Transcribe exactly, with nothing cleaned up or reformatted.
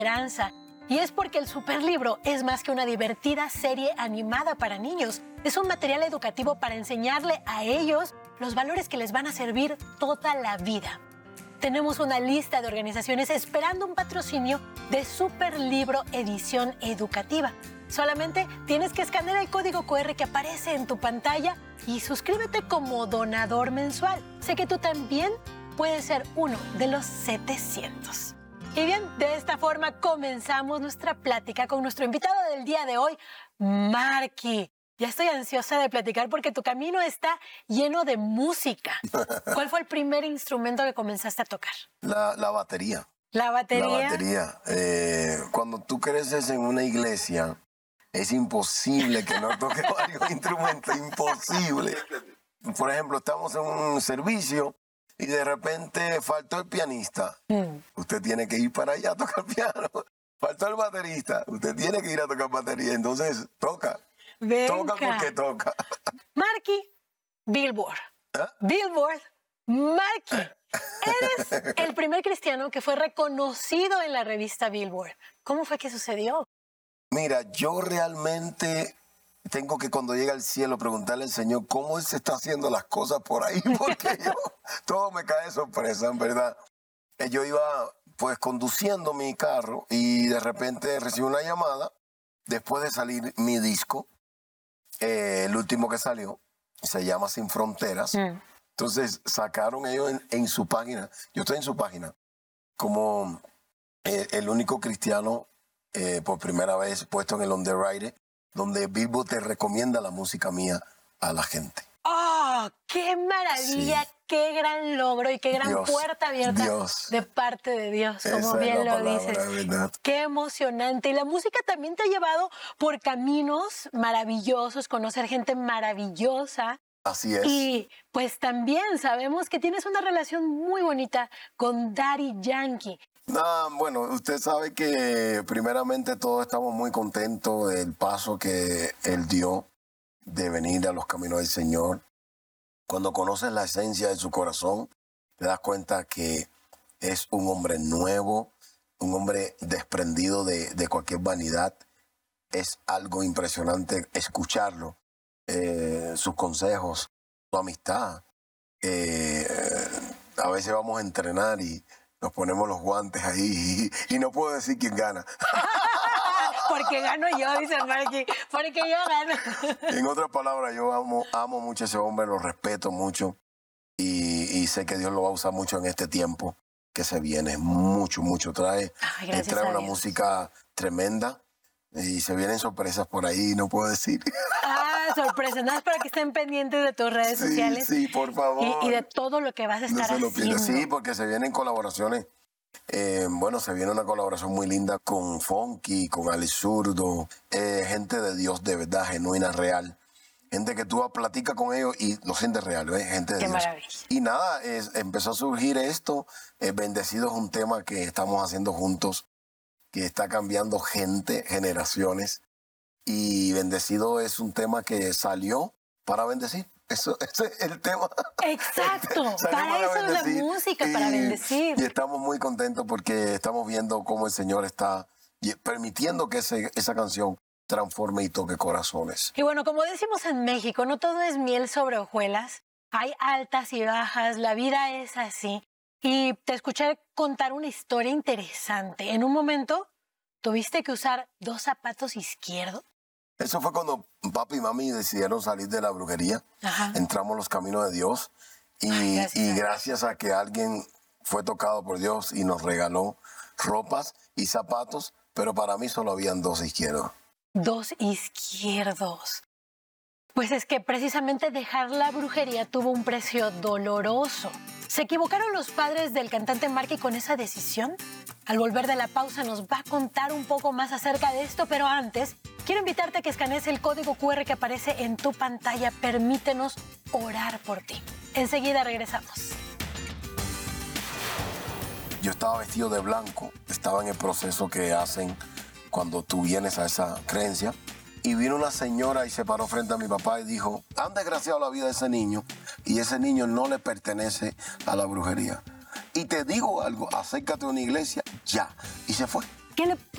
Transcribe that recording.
esperanza. Y es porque el Superlibro es más que una divertida serie animada para niños. Es un material educativo para enseñarle a ellos los valores que les van a servir toda la vida. Tenemos una lista de organizaciones esperando un patrocinio de Superlibro Edición Educativa. Solamente tienes que escanear el código cu erre que aparece en tu pantalla y suscríbete como donador mensual. Sé que tú también puedes ser uno de los setecientos. Y bien, de esta forma comenzamos nuestra plática con nuestro invitado del día de hoy, Marky. Ya estoy ansiosa de platicar porque tu camino está lleno de música. ¿Cuál fue el primer instrumento que comenzaste a tocar? La, la batería. ¿La batería? La batería. Eh, cuando tú creces en una iglesia, es imposible que no toques varios instrumentos, imposible. Por ejemplo, estamos en un servicio y de repente faltó el pianista. Mm. Usted tiene que ir para allá a tocar piano. Faltó el baterista. Usted tiene que ir a tocar batería. Entonces, toca. Venga. Toca porque toca. Marky, Billboard. ¿Eh? Billboard, Marky. Eres el primer cristiano que fue reconocido en la revista Billboard. ¿Cómo fue que sucedió? Mira, yo realmente tengo que cuando llegue al cielo preguntarle al Señor cómo Él se está haciendo las cosas por ahí, porque yo, todo me cae de sorpresa, en verdad. Yo iba pues conduciendo mi carro y de repente recibí una llamada después de salir mi disco, eh, el último que salió, se llama Sin Fronteras. Mm. Entonces sacaron ellos en, en su página, yo estoy en su página, como eh, el único cristiano eh, por primera vez puesto en el underwriter, donde Billboard te recomienda la música mía a la gente. ¡Oh, qué maravilla! Sí. ¡Qué gran logro y qué gran Dios, puerta abierta Dios. de parte de Dios, como Esa bien es la lo palabra, dices! ¿Verdad? ¡Qué emocionante! Y la música también te ha llevado por caminos maravillosos, conocer gente maravillosa. Así es. Y pues también sabemos que tienes una relación muy bonita con Daddy Yankee. Ah, bueno, usted sabe que primeramente todos estamos muy contentos del paso que él dio de venir a los caminos del Señor. Cuando conoces la esencia de su corazón, te das cuenta que es un hombre nuevo, un hombre desprendido de, de cualquier vanidad. Es algo impresionante escucharlo, eh, sus consejos, su amistad. Eh, a veces vamos a entrenar y nos ponemos los guantes ahí y, y no puedo decir quién gana. Porque gano yo, dice Marky, porque yo gano. En otras palabras, yo amo, amo mucho a ese hombre, lo respeto mucho y, y sé que Dios lo va a usar mucho en este tiempo que se viene. Mucho, mucho. Trae, Ay, trae una Dios. música tremenda y se vienen sorpresas por ahí, no puedo decir. Ah, sorpresas. Nada más para que estén pendientes de tus redes sí, sociales. Sí, por favor. Y, y de todo lo que vas a estar no se lo haciendo. Pida. Sí, porque se vienen colaboraciones. Eh, bueno, se viene una colaboración muy linda con Funky, con Ali Zurdo, eh, gente de Dios de verdad, genuina, real. Gente que tú platicas con ellos y lo sientes real, ¿ves? Gente de Qué Dios. maravilla. Y nada, es, empezó a surgir esto. Eh, Bendecido es un tema que estamos haciendo juntos, que está cambiando gente, generaciones. Y Bendecido es un tema que salió para bendecir. Eso, ese es el tema. Exacto, para, para eso es la música, y, para bendecir. Y estamos muy contentos porque estamos viendo cómo el Señor está permitiendo que ese, esa canción transforme y toque corazones. Y bueno, como decimos en México, no todo es miel sobre hojuelas. Hay altas y bajas, la vida es así. Y te escuché contar una historia interesante. En un momento, ¿tuviste que usar dos zapatos izquierdos? Eso fue cuando papi y mami decidieron salir de la brujería. Ajá. Entramos en los caminos de Dios y, Ay, gracias. y gracias a que alguien fue tocado por Dios y nos regaló ropas y zapatos, pero para mí solo habían dos izquierdos. Dos izquierdos. Pues es que precisamente dejar la brujería tuvo un precio doloroso. ¿Se equivocaron los padres del cantante Marky con esa decisión? Al volver de la pausa nos va a contar un poco más acerca de esto, pero antes quiero invitarte a que escanees el código cu erre que aparece en tu pantalla. Permítenos orar por ti. Enseguida regresamos. Yo estaba vestido de blanco, estaba en el proceso que hacen cuando tú vienes a esa creencia. Y vino una señora y se paró frente a mi papá y dijo, han desgraciado la vida de ese niño y ese niño no le pertenece a la brujería. Y te digo algo, acércate a una iglesia ya. Y se fue. ¿Qué le